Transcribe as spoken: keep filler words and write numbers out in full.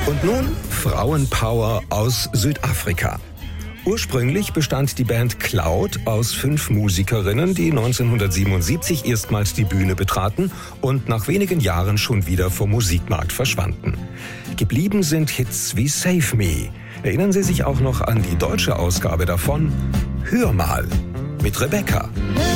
Und nun Frauenpower aus Südafrika. Ursprünglich bestand die Band Cloud aus fünf Musikerinnen, die neunzehnhundertsiebenundsiebzig erstmals die Bühne betraten und nach wenigen Jahren schon wieder vom Musikmarkt verschwanden. Geblieben sind Hits wie Save Me. Erinnern Sie sich auch noch an die deutsche Ausgabe davon? Hör mal mit Rebecca.